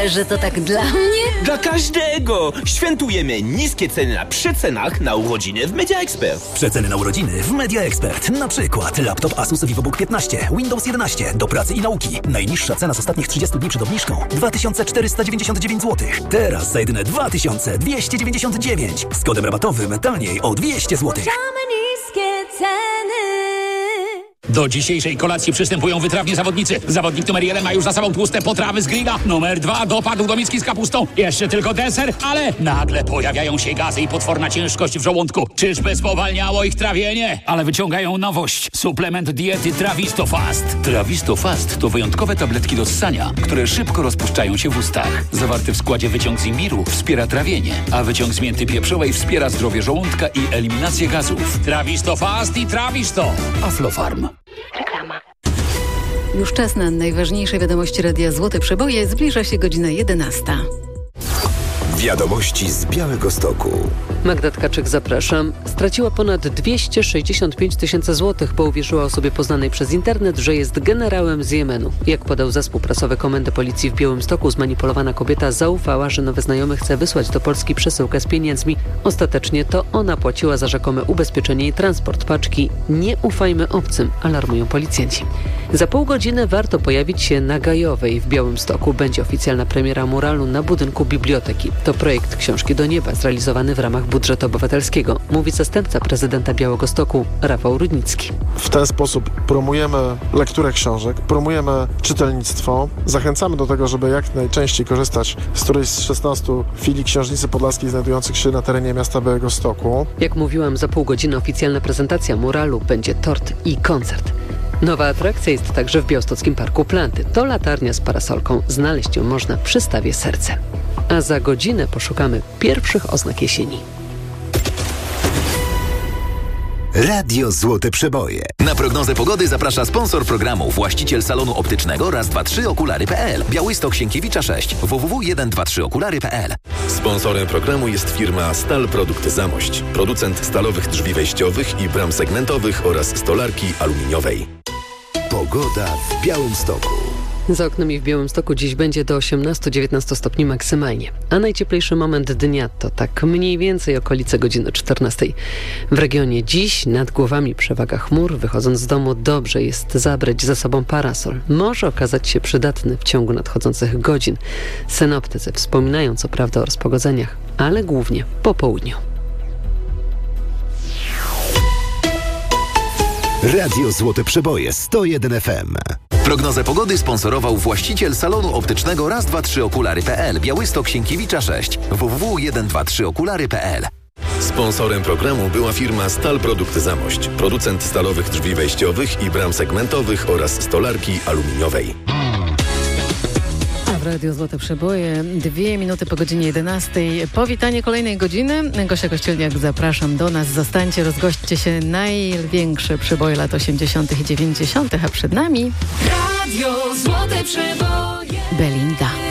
że to tak dla mnie? Dla każdego! Świętujemy niskie ceny na przecenach na urodziny w Media Expert. Przeceny na urodziny w Media Expert. Na przykład laptop Asus VivoBook 15, Windows 11, do pracy i nauki. Najniższa cena z ostatnich 30 dni przed obniżką 2499 zł. Teraz za jedyne 2299. Z kodem rabatowym taniej o 200 zł. Niskie ceny. Do dzisiejszej kolacji przystępują wytrawni zawodnicy. Zawodnik numer 1 ma już za sobą tłuste potrawy z grilla. Numer 2 dopadł do miski z kapustą. Jeszcze tylko deser, ale nagle pojawiają się gazy i potworna ciężkość w żołądku. Czyżby spowalniało ich trawienie? Ale wyciągają nowość. Suplement diety Trawisto Fast. Trawisto Fast to wyjątkowe tabletki do ssania, które szybko rozpuszczają się w ustach. Zawarty w składzie wyciąg z imbiru wspiera trawienie, a wyciąg z mięty pieprzowej wspiera zdrowie żołądka i eliminację gazów. Trawisto Fast i Trawisto. Aflofarm. Reklama. Już czas na najważniejsze wiadomości Radia Złote Przeboje. Zbliża się godzina 11. Wiadomości z Białegostoku. Magda Tkaczyk, zapraszam. Straciła ponad 265 tysięcy złotych, bo uwierzyła osobie poznanej przez internet, że jest generałem z Jemenu. Jak podał zespół prasowy Komendy Policji w Białymstoku, zmanipulowana kobieta zaufała, że nowy znajomy chce wysłać do Polski przesyłkę z pieniędzmi. Ostatecznie to ona płaciła za rzekome ubezpieczenie i transport paczki. Nie ufajmy obcym, alarmują policjanci. Za pół godziny warto pojawić się na Gajowej w Białymstoku. Będzie oficjalna premiera muralu na budynku biblioteki. To projekt Książki do nieba, zrealizowany w ramach budżetu obywatelskiego, mówi zastępca prezydenta Białegostoku Rafał Rudnicki. W ten sposób promujemy lekturę książek, promujemy czytelnictwo, zachęcamy do tego, żeby jak najczęściej korzystać z którejś z 16 filii Książnicy Podlaskiej znajdujących się na terenie miasta Białegostoku. Jak mówiłam, za pół godziny oficjalna prezentacja muralu, będzie tort i koncert. Nowa atrakcja jest także w Białostockim Parku Planty. To latarnia z parasolką. Znaleźć ją można przy stawie Serce. A za godzinę poszukamy pierwszych oznak jesieni. Radio Złote Przeboje. Na prognozę pogody zaprasza sponsor programu, właściciel salonu optycznego raz2tryokulary.pl. Białystok Sienkiewicza 6 www.123okulary.pl. Sponsorem programu jest firma Stal Produkty Zamość, producent stalowych drzwi wejściowych i bram segmentowych oraz stolarki aluminiowej. Pogoda w Białymstoku. Za oknem i w Białymstoku dziś będzie do 18-19 stopni maksymalnie, a najcieplejszy moment dnia to tak mniej więcej okolice godziny 14. W regionie dziś nad głowami przewaga chmur. Wychodząc z domu dobrze jest zabrać ze sobą parasol. Może okazać się przydatny w ciągu nadchodzących godzin. Synoptycy wspominają co prawda o rozpogodzeniach, ale głównie po południu. Radio Złote Przeboje 101 FM. Prognozę pogody sponsorował właściciel salonu optycznego raz2tryokulary.pl. Białystok Sienkiewicza 6 www.123okulary.pl. Sponsorem programu była firma Stal Produkty Zamość, producent stalowych drzwi wejściowych i bram segmentowych oraz stolarki aluminiowej. W Radio Złote Przeboje 2 minuty po godzinie 11. Powitanie kolejnej godziny. Gosia Kościelniak, zapraszam do nas. Zostańcie, rozgośćcie się. Największe przeboje lat 80. i 90., a przed nami Radio Złote Przeboje. Belinda.